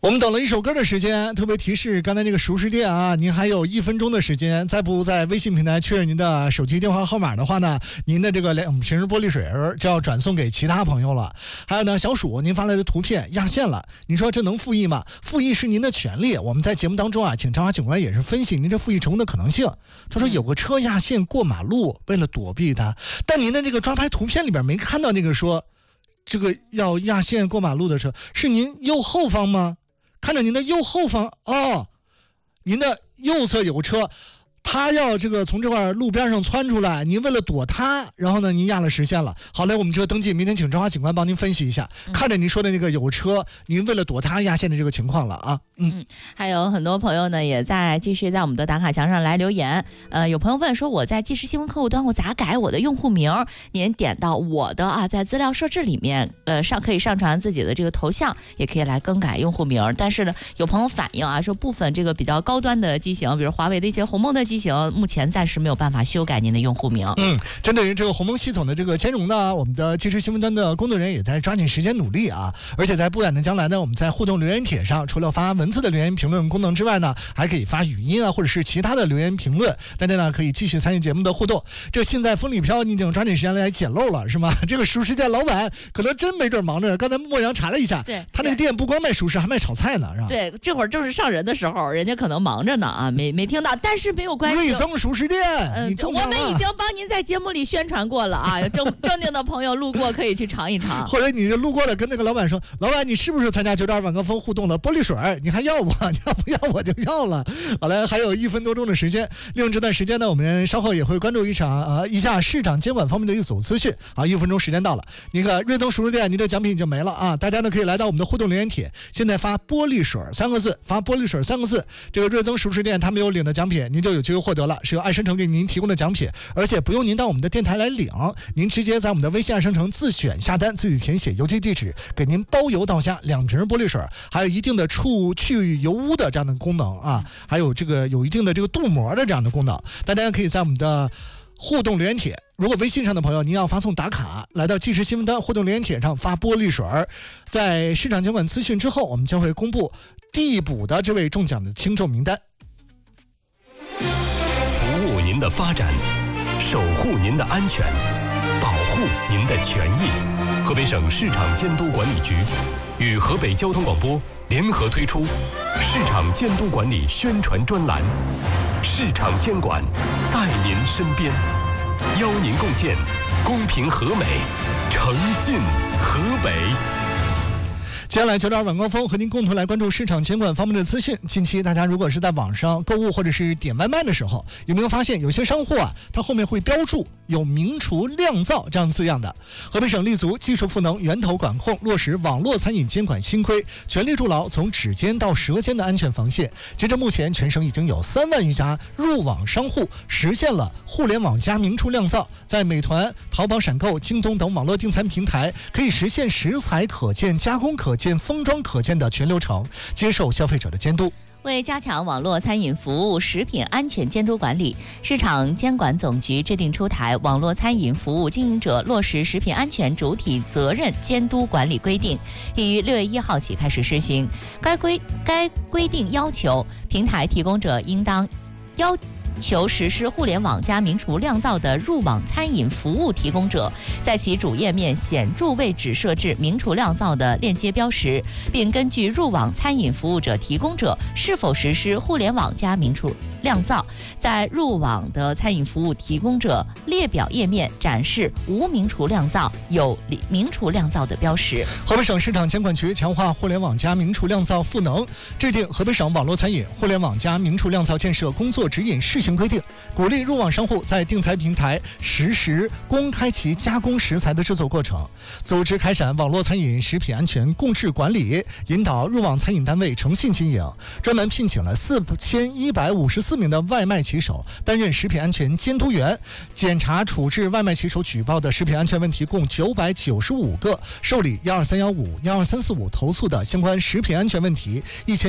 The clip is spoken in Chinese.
我们等了一首歌的时间，特别提示刚才那个熟食店啊，您还有1分钟的时间，再不在微信平台确认您的手机电话号码的话呢，您的这个2瓶玻璃水就要转送给其他朋友了。还有呢，小鼠您发来的图片压线了，你说这能复议吗？复议是您的权利。我们在节目当中啊，请张华警官也是分析您这复议成功的可能性。他说有个车压线过马路，为了躲避它，但您的这个抓拍图片里边没看到那个说这个要压线过马路的车，是您右后方吗？看着您的右后方哦，您的右侧有个车，他要这个从这块路边上窜出来，您为了躲他，然后呢您压了实线了。好嘞，我们这个登记，明天请张华警官帮您分析一下，看着您说的那个有车，您为了躲他压线的这个情况了啊。 还有很多朋友呢也在继续在我们的打卡墙上来留言。有朋友问说，我在即时新闻客户端我咋改我的用户名？您点到我的啊，在资料设置里面可以上传自己的这个头像，也可以来更改用户名。但是呢，有朋友反映啊，说部分这个比较高端的机型，比如华为的一些鸿蒙的机型，目前暂时没有办法修改您的用户名。 针对于这个鸿蒙系统的这个兼容呢，我们的即时新闻端的工作人员也在抓紧时间努力啊。而且在不远的将来呢，我们在互动留言帖上，除了发文字的留言评论功能之外呢，还可以发语音啊，或者是其他的留言评论。大家呢可以继续参与节目的互动。这个信在风里飘，你已经抓紧时间来捡漏了是吗？这个熟食店老板可能真没准忙着。刚才莫阳查了一下， 对， 他那个店不光卖熟食，还卖炒菜呢，是吧？ 对，这会儿正是上人的时候，人家可能忙着呢啊，没听到，但是没有关系。 瑞增熟食店， 我们已经帮您在节目里宣传过了啊，正经的朋友路过可以去尝一尝。 或者你就路过了，跟那个老板说，老板你是不是参加9.2晚高峰互动的玻璃水？你还要我？你要不要我就要了。好了，还有1分多钟的时间，利用这段时间呢，我们稍后也会关注一下市场监管方面的一组资讯啊。1分钟时间到了，那个瑞增熟食店，您的奖品已经没了啊！大家呢可以来到我们的互动留言帖，现在发玻璃水3个字，发玻璃水3个字，这个瑞增熟食店他没有领的奖品，您就有机会获得了，是由爱生城给您提供的奖品，而且不用您到我们的电台来领，您直接在我们的微信爱生城自选下单，自己填写邮寄地址，给您包邮到家，2瓶玻璃水，还有一定的去油污的这样的功能啊，还有这个有一定的这个镀膜的这样的功能。大家可以在我们的互动留言帖，如果微信上的朋友您要发送打卡，来到即时新闻端互动留言帖上发玻璃水，在市场监管资讯之后，我们将会公布递补的这位中奖的听众名单。 服务您的发展，守护您的安全，保护您的权益。河北省市场监督管理局与河北交通广播联合推出市场监督管理宣传专栏，市场监管在您身边，邀您共建公平和美，诚信河北。 接下来9.2晚高峰和您共同来关注市场监管方面的资讯。近期大家如果是在网上购物或者是点外卖的时候，有没有发现有些商户啊，它后面会标注有明厨亮灶这样字样的？河北省立足技术赋能源头管控，落实网络餐饮监管新规，全力筑牢从指尖到舌尖的安全防线。截至目前，全省已经有3万余家入网商户实现了互联网加明厨亮灶，在美团、淘宝闪购、京东等网络订餐平台，可以实现食材可见、加工可见、封装可见的全流程，接受消费者的监督。 为加强网络餐饮服务食品安全监督管理，市场监管总局制定出台《网络餐饮服务经营者落实食品安全主体责任监督管理规定》，已于6月1号起开始施行。该规定要求，平台提供者应当要求实施互联网加明厨亮灶的入网餐饮服务提供者，在其主页面显著位置设置明厨亮灶的链接标识，并根据入网餐饮服务者提供者是否实施互联网加明厨亮灶，在入网的餐饮服务提供者列表页面展示无明厨亮灶、有明厨亮灶的标识。 河北省市场监管局强化互联网加明厨亮灶赋能，制定河北省网络餐饮互联网加明厨亮灶建设工作指引试行规定，鼓励入网商户在订餐平台实时公开其加工食材的制作过程，组织开展网络餐饮食品安全共治管理，引导入网餐饮单位诚信经营，专门聘请了4154名的外卖骑手担任食品安全监督员，检查处置外卖骑手举报的食品安全问题共995个，受理12315、12345投诉的相关食品安全问题1000